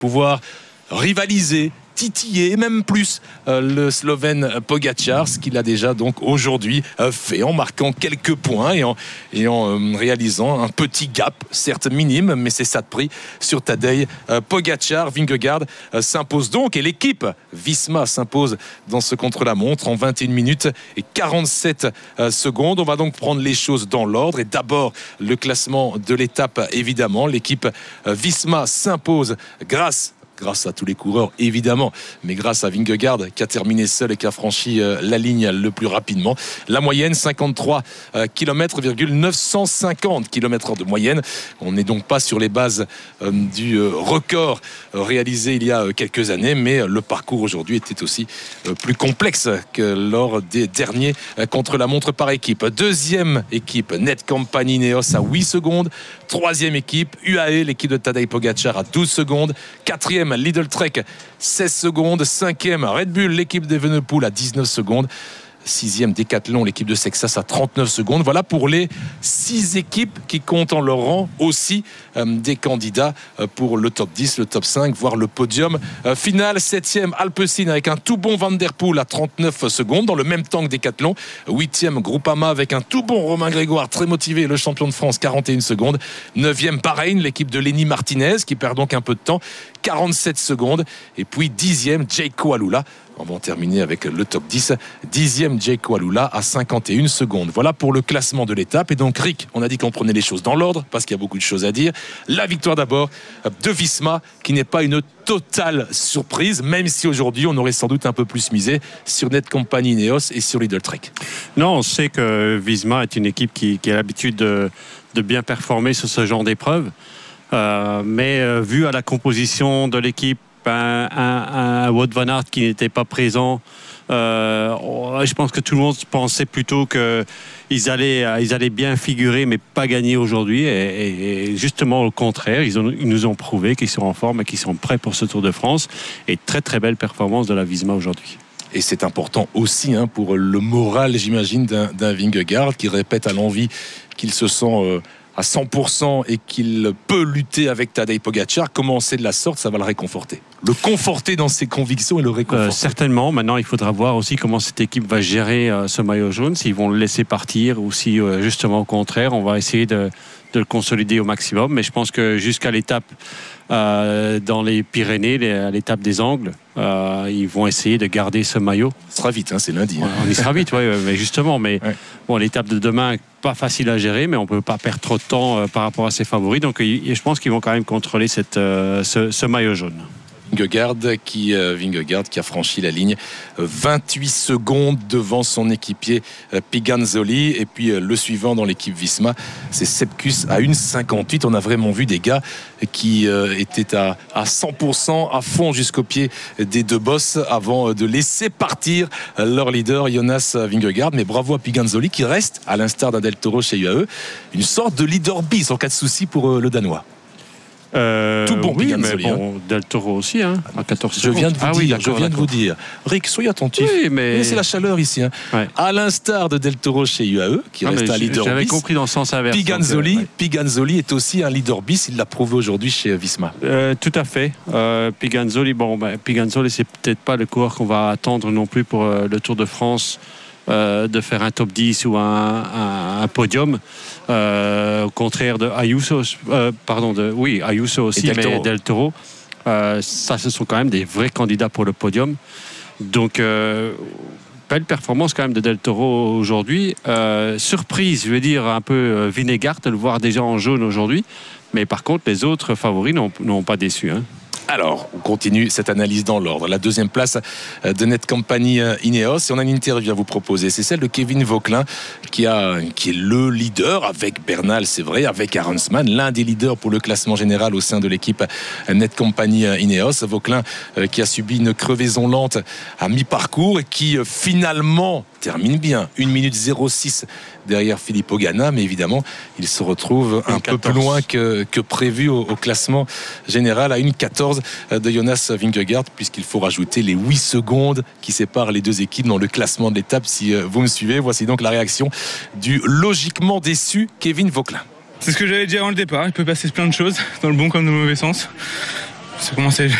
pouvoir rivaliser, titiller, et même plus le Slovène Pogačar, ce qu'il a déjà donc aujourd'hui fait en marquant quelques points et en réalisant un petit gap, certes minime, mais c'est ça de prix sur Tadej Pogačar. Vingegaard s'impose donc et l'équipe Visma s'impose dans ce contre-la-montre en 21 minutes et 47 secondes. On va donc prendre les choses dans l'ordre et d'abord le classement de l'étape évidemment. L'équipe Visma s'impose grâce à tous les coureurs évidemment, mais grâce à Vingegaard qui a terminé seul et qui a franchi la ligne le plus rapidement. La moyenne 53 km,950 km/h de moyenne. On n'est donc pas sur les bases du record réalisé il y a quelques années, mais le parcours aujourd'hui était aussi plus complexe que lors des derniers contre-la-montre par équipe. Deuxième équipe, Netcompany Ineos à 8 secondes. Troisième équipe, UAE, l'équipe de Tadej Pogačar à 12 secondes. Quatrième, Lidl Trek, 16 secondes. Cinquième, Red Bull, l'équipe d'Evenepoel à 19 secondes. Sixième, Decathlon, l'équipe de Sexas à 39 secondes. Voilà pour les 6 équipes qui comptent en leur rang aussi des candidats pour le top 10, le top 5, voire le podium final. 7e, Alpecin avec un tout bon Van Der Poel à 39 secondes, dans le même temps que Decathlon. 8e, Groupama avec un tout bon Romain Grégoire, très motivé, le champion de France, 41 secondes. 9e, Bahreïn, l'équipe de Lenny Martinez, qui perd donc un peu de temps, 47 secondes. Et puis 10e, Jayco Alula. On va en terminer avec le top 10. 10e, Jayco Alula à 51 secondes. Voilà pour le classement de l'étape. Et donc, Rick, on a dit qu'on prenait les choses dans l'ordre parce qu'il y a beaucoup de choses à dire. La victoire d'abord de Visma, qui n'est pas une totale surprise, même si aujourd'hui, on aurait sans doute un peu plus misé sur Netcompany Ineos et sur Lidl Trek. Non, on sait que Visma est une équipe qui a l'habitude de bien performer sur ce genre d'épreuve. Mais vu à la composition de l'équipe, un Wout van Aert qui n'était pas présent, je pense que tout le monde pensait plutôt qu'ils allaient bien figurer mais pas gagner aujourd'hui, et justement au contraire, ils nous ont prouvé qu'ils sont en forme et qu'ils sont prêts pour ce Tour de France. Et très très belle performance de la Visma aujourd'hui. Et c'est important aussi pour le moral, j'imagine, d'un Vingegaard qui répète à l'envi qu'il se sent à 100% et qu'il peut lutter avec Tadej Pogačar. Commencer de la sorte, ça va le réconforter. Le conforter dans ses convictions et le réconforter. Certainement. Maintenant, il faudra voir aussi comment cette équipe va gérer ce maillot jaune, s'ils vont le laisser partir ou si, justement, au contraire, on va essayer de le consolider au maximum. Mais je pense que jusqu'à l'étape dans les Pyrénées, à l'étape des Angles, ils vont essayer de garder ce maillot. Ça sera vite, c'est lundi. On y sera vite, mais justement. Mais bon, l'étape de demain, pas facile à gérer, mais on ne peut pas perdre trop de temps par rapport à ses favoris. Donc je pense qu'ils vont quand même contrôler ce maillot jaune. Vingegaard qui a franchi la ligne 28 secondes devant son équipier Piganzoli, et puis le suivant dans l'équipe Visma, c'est Sepkus à 1,58. On a vraiment vu des gars qui étaient à 100% à fond jusqu'au pied des deux bosses avant de laisser partir leur leader Jonas Vingegaard. Mais bravo à Piganzoli qui reste, à l'instar d'un Del Toro chez UAE, une sorte de leader bis en cas de souci pour le Danois. Tout bon, oui, mais bon, Del Toro aussi, à 14 secondes. Je viens de vous dire. Rick, soyez attentif. Oui, mais c'est la chaleur ici. Ouais. À l'instar de Del Toro chez UAE, qui reste un leader bis. J'avais compris dans le sens inverse. Piganzoli est aussi un leader bis. Il l'a prouvé aujourd'hui chez Visma. Tout à fait. Piganzoli, c'est peut-être pas le coureur qu'on va attendre non plus pour le Tour de France. De faire un top 10 ou un podium, au contraire de Ayuso, Ayuso aussi, mais Del Toro, ça, ce sont quand même des vrais candidats pour le podium. Donc belle performance quand même de Del Toro aujourd'hui. Surprise, je veux dire, un peu Vingegaard de le voir déjà en jaune aujourd'hui, mais par contre les autres favoris n'ont pas déçu. Alors, on continue cette analyse dans l'ordre. La deuxième place de Netcompany Ineos. Et on a une interview à vous proposer. C'est celle de Kevin Vauquelin, qui est le leader avec Bernal, c'est vrai, avec Arensman, l'un des leaders pour le classement général au sein de l'équipe Netcompany Ineos. Vauquelin qui a subi une crevaison lente à mi-parcours et qui finalement termine bien. 1 minute 06 derrière Filippo Ganna, mais évidemment, il se retrouve un peu plus loin que prévu au classement général, à 1,14 de Jonas Vingegaard, puisqu'il faut rajouter les 8 secondes qui séparent les deux équipes dans le classement de l'étape. Si vous me suivez, voici donc la réaction du logiquement déçu Kevin Vauquelin. C'est ce que j'allais dire avant le départ, il peut passer plein de choses, dans le bon comme dans le mauvais sens. Ça commençait